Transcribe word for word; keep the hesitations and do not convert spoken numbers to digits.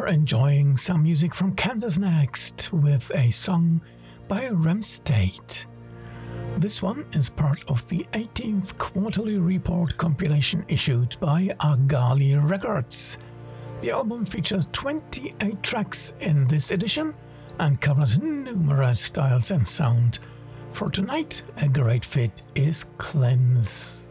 enjoying some music from Kansas next with a song by Rem State. This one is part of the eighteenth Quarterly Report compilation issued by Argali Records. The album features twenty-eight tracks in this edition and covers numerous styles and sound. For tonight, a great fit is Cleanse.